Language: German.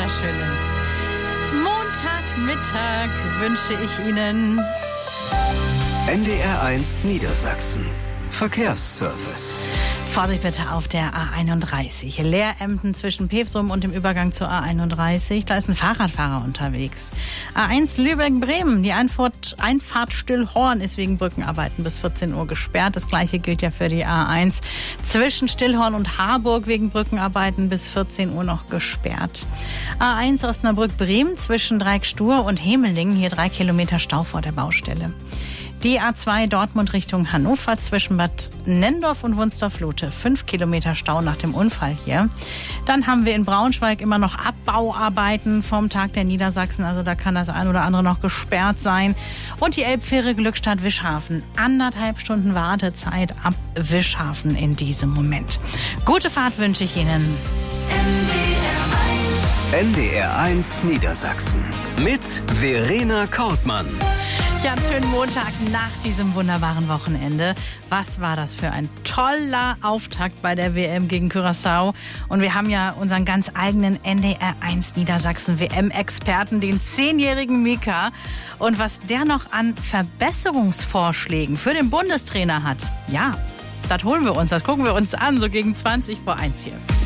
wunderschönen Montagmittag wünsche ich Ihnen. NDR1 Niedersachsen. Verkehrsservice. Vorsicht bitte auf der A31. Leeremden zwischen Pevsum und dem Übergang zur A31. Da ist ein Fahrradfahrer unterwegs. A1 Lübeck-Bremen. Die Einfahrt Stillhorn ist wegen Brückenarbeiten bis 14 Uhr gesperrt. Das gleiche gilt ja für die A1 zwischen Stillhorn und Harburg wegen Brückenarbeiten bis 14 Uhr noch gesperrt. A1 Osnabrück-Bremen zwischen Dreieckstur und Hemelingen. Hier 3 Kilometer Stau vor der Baustelle. Die A2 Dortmund Richtung Hannover zwischen Bad Nendorf und Wunstorf-Lute. 5 Kilometer Stau nach dem Unfall hier. Dann haben wir in Braunschweig immer noch Abbauarbeiten vom Tag der Niedersachsen. Also da kann das ein oder andere noch gesperrt sein. Und die Elbfähre Glückstadt-Wischhafen. 1,5 Stunden Wartezeit ab Wischhafen in diesem Moment. Gute Fahrt wünsche ich Ihnen. NDR1 Niedersachsen. Mit Verena Kortmann. Ja, einen schönen Montag nach diesem wunderbaren Wochenende. Was war das für ein toller Auftakt bei der WM gegen Curaçao. Und wir haben ja unseren ganz eigenen NDR1 Niedersachsen WM-Experten, den 10-jährigen Mika. Und was der noch an Verbesserungsvorschlägen für den Bundestrainer hat, ja, das holen wir uns, das gucken wir uns an, so gegen 20 vor 1 hier.